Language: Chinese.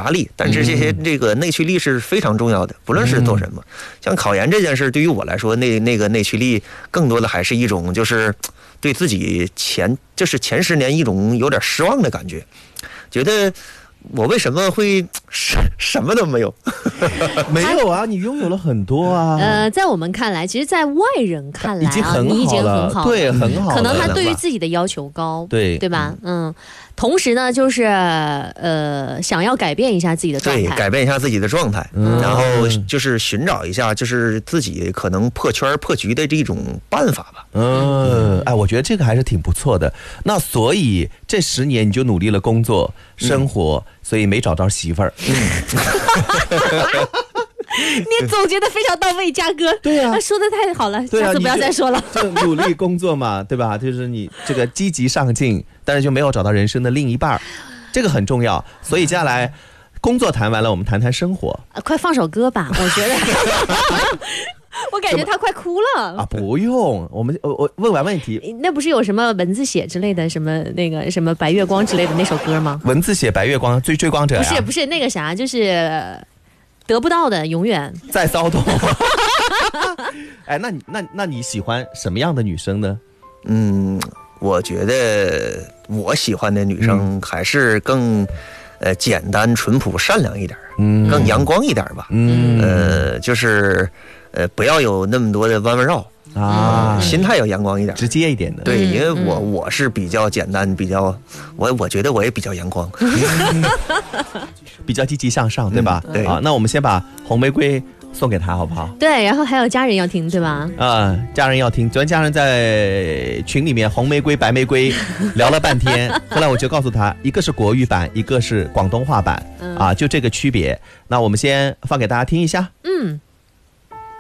压力，但是这个内驱力是非常重要的，不论是做什么。像考研这件事，对于我来说，那个内驱力更多的还是一种就是对自己前10年一种有点失望的感觉，觉得我为什么会什么都没有？ 没有啊，你拥有了很多啊。 在我们看来，其实，在外人看来已经很好了， 你已经很好了， 对，很好了。 可能他对于自己的要求高， 对吧？同时呢，就是想要改变一下自己的状态， 对，改变一下自己的状态，然后就是寻找一下，就是自己可能破圈破局的这种办法吧。 哎，我觉得这个还是挺不错的。那所以这10年你就努力了工作、生活，所以没找着媳妇儿。 你总结的非常到位，嘉哥。 对啊， 说的太好了，下次不要再说了。 就努力工作嘛，对吧？就是你这个积极上进，但是就没有找到人生的另一半，这个很重要。所以接下来工作谈完了，我们谈谈生活。 快放首歌吧，我觉得。我感觉他快哭了啊！不用，我问完问题。 那不是有什么文字写之类的，什么那个什么白月光之类的那首歌吗？ 文字写白月光，追光者呀？ 不是那个啥，就是得不到的永远在骚动。哎，那你喜欢什么样的女生呢？ 我觉得我喜欢的女生还是更简单、淳朴、善良一点，更阳光一点吧。就是不要有那么多的弯弯绕啊，心态要阳光一点， 直接一点的。 对，因为我是比较简单，比较我觉得我也比较阳光， 比较积极向上，对吧？ 对啊，那我们先把红玫瑰送给他好不好？ 对，然后还有家人要听，对吧？ 家人要听。昨天家人在群里面红玫瑰白玫瑰聊了半天，后来我就告诉他，一个是国语版，一个是广东话版，就这个区别。那我们先放给大家听一下。